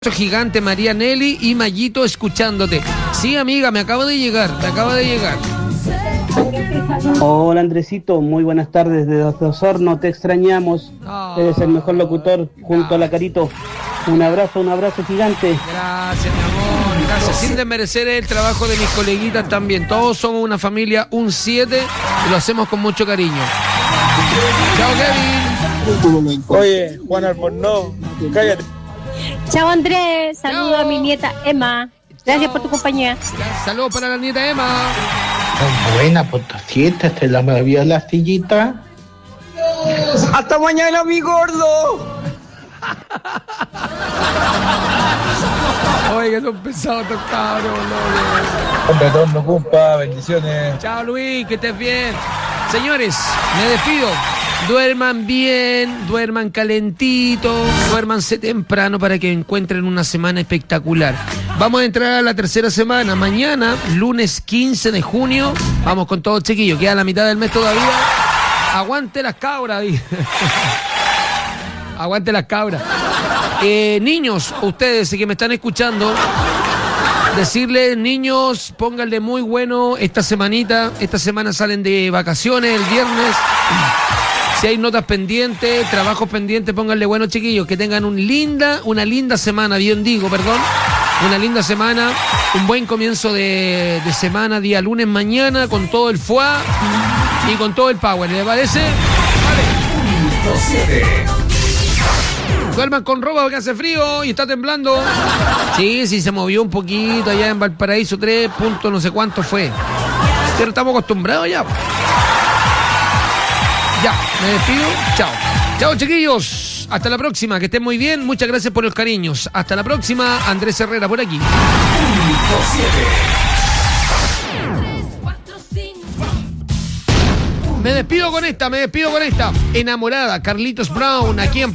Gigante, María Nelly y Mayito escuchándote. Sí, amiga, me acaba de llegar. Hola Andresito, muy buenas tardes desde Osorno, te extrañamos. Eres el mejor locutor junto a la Carito. Un abrazo gigante. Gracias, mi amor, gracias. Sin desmerecer el trabajo de mis coleguitas también. Todos somos una familia, un 7, y lo hacemos con mucho cariño. Chao, Kevin. Oye, Juan Albornoz, cállate. Chao Andrés, saludo a mi nieta Emma. Gracias por tu compañía. Saludos para la nieta Emma. Buena potosita, te la movió la sillita. ¡Hasta mañana, mi gordo! Oye, que son pesados estos cabros, Un retorno, compa, bendiciones. Chao, Luis, que estés bien. Señores, me despido. Duerman bien, duerman calentito, duérmanse temprano para que encuentren una semana espectacular. Vamos a entrar a la tercera semana. Mañana, lunes 15 de junio, vamos con todo, chiquillos. Queda la mitad del mes todavía. Aguante las cabras. Aguante las cabras. Niños, ustedes que me están escuchando, decirles, niños, pónganle muy bueno esta semanita. Esta semana salen de vacaciones el viernes. Si hay notas pendientes, trabajos pendientes, pónganle bueno, chiquillos, que tengan una linda semana, una linda semana, un buen comienzo de semana, día lunes mañana, con todo el fuá y con todo el power, ¿les parece? Vale. Duerman con ropa porque hace frío y está temblando. Sí, se movió un poquito allá en Valparaíso, 3 puntos, no sé cuánto fue. Pero estamos acostumbrados ya. Ya, me despido. Chao. Chao, chiquillos. Hasta la próxima. Que estén muy bien. Muchas gracias por los cariños. Hasta la próxima. Andrés Herrera por aquí. Me despido con esta. Enamorada. Carlitos Brown. Aquí en